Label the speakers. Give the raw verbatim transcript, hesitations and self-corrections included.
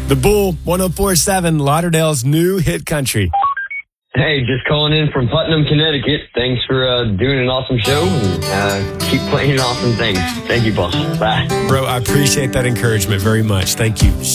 Speaker 1: The Bull, one oh four point seven, Lauderdale's new hit country.
Speaker 2: Hey, just calling in from Putnam, Connecticut. Thanks for uh, doing an awesome show. And, uh, keep playing awesome things. Thank you, boss. Bye.
Speaker 1: Bro, I appreciate that encouragement very much. Thank you.